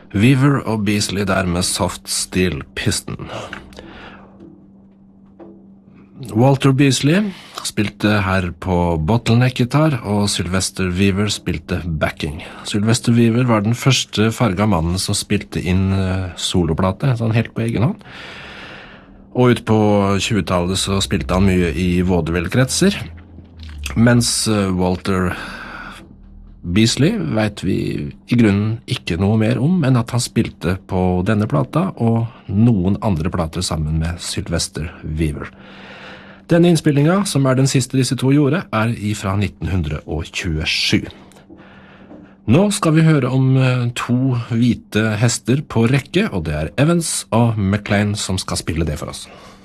Weaver og Beasley der med Soft Steel Piston. Walter Beasley spilte her på bottleneck-gitar, og Sylvester Weaver spilte backing. Sylvester Weaver var den første farga mannen som spilte inn soloplate, sånn helt på egen hånd. Og ut på 20-tallet så spilte han mye i vaudeville-kretser, mens Walter Beasley vet vi i grunnen ikke noe mer om, enn at han spilte på denne plata og noen andre plater sammen med Sylvester Weaver. Denne innspillingen, som den siste disse to gjorde, fra 1927. Nå skal vi høre om to hvite hester på rekke, og det Evans og McLean som skal spille det for oss.